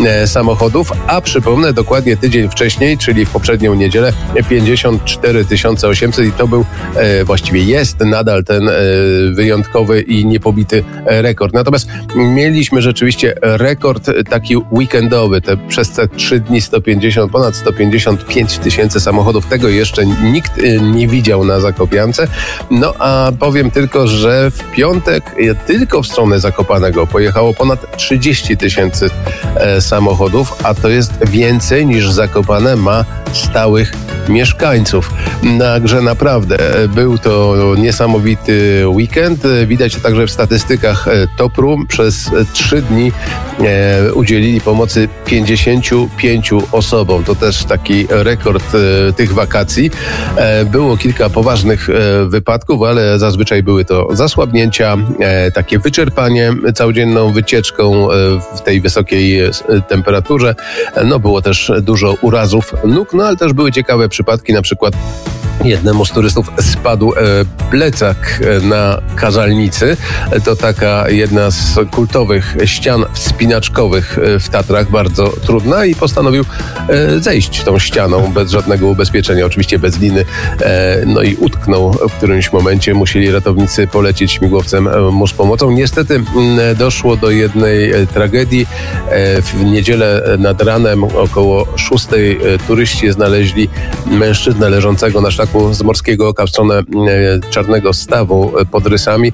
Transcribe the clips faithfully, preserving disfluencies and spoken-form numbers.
samochodów, a przypomnę, dokładnie tydzień wcześniej, czyli w poprzednią niedzielę, pięćdziesiąt cztery tysiące osiemset i to był, właściwie jest nadal ten wyjątkowy i niepobity rekord. Natomiast mieliśmy rzeczywiście rekord taki weekendowy, te przez te trzy dni sto pięćdziesiąt, ponad sto pięćdziesiąt pięć tysięcy samochodów. Tego jeszcze nikt nie widział na Zakopiance. No a powiem tylko, że w piątek tylko w stronę Zakopanego pojechało ponad trzydzieści tysięcy samochodów, a to jest więcej niż Zakopane ma stałych mieszkańców. Także naprawdę był to niesamowity weekend. Widać to także w statystykach Topru. Przez trzy dni udzielili pomocy pięćdziesięciu pięciu osobom. To też taki rekord tych wakacji. Było kilka poważnych wypadków, ale zazwyczaj były to zasłabnięcia, takie wyczerpanie całodzienną wycieczką w tej wysokiej temperaturze. No było też dużo urazów nóg, no ale też były ciekawe przypadki, na przykład jednemu z turystów spadł e, plecak na Kazalnicy. To taka jedna z kultowych ścian wspinaczkowych w Tatrach, bardzo trudna, i postanowił e, zejść tą ścianą bez żadnego ubezpieczenia, oczywiście bez liny. E, no i utknął w którymś momencie. Musieli ratownicy polecieć śmigłowcem mu z pomocą. Niestety m, doszło do jednej e, tragedii. E, w niedzielę nad ranem około szóstej e, turyści znaleźli mężczyznę leżącego na szlaku z Morskiego Oka w stronę Czarnego Stawu pod Rysami.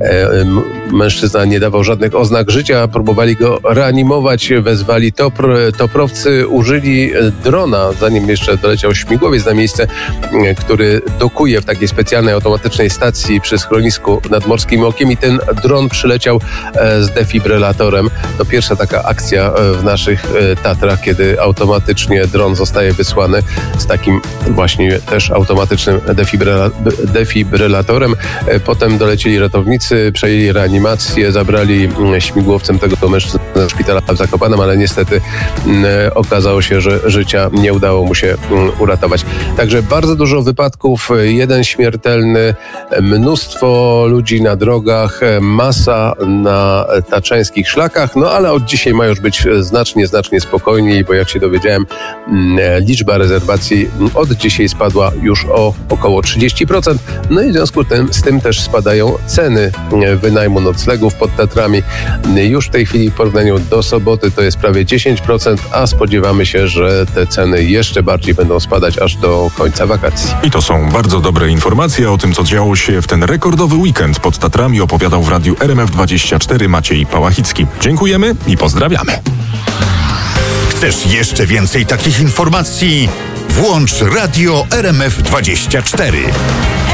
Mężczyzna nie dawał żadnych oznak życia, próbowali go reanimować, wezwali Topr. Toprowcy użyli drona, zanim jeszcze doleciał śmigłowiec na miejsce, który dokuje w takiej specjalnej automatycznej stacji przy schronisku nad Morskim Okiem, i ten dron przyleciał z defibrylatorem. To pierwsza taka akcja w naszych Tatrach, kiedy automatycznie dron zostaje wysłany z takim właśnie też automatycznym defibryla- defibrylatorem. Potem dolecieli ratownicy, przejęli reanimację, zabrali śmigłowcem tego mężczyznę do szpitala w Zakopanem, ale niestety okazało się, że życia nie udało mu się uratować. Także bardzo dużo wypadków, jeden śmiertelny, mnóstwo ludzi na drogach, masa na taczeńskich szlakach, no ale od dzisiaj ma już być znacznie, znacznie spokojniej, bo jak się dowiedziałem, liczba rezerwacji od dzisiaj spadła już o około trzydzieści procent. No i w związku z tym, z tym też spadają ceny wynajmu noclegów pod Tatrami. Już w tej chwili w porównaniu do soboty to jest prawie dziesięć procent, a spodziewamy się, że te ceny jeszcze bardziej będą spadać aż do końca wakacji. I to są bardzo dobre informacje o tym, co działo się w ten rekordowy weekend pod Tatrami. Opowiadał w radiu R M F dwadzieścia cztery Maciej Pałachicki. Dziękujemy i pozdrawiamy. Chcesz jeszcze więcej takich informacji? Włącz Radio R M F dwadzieścia cztery.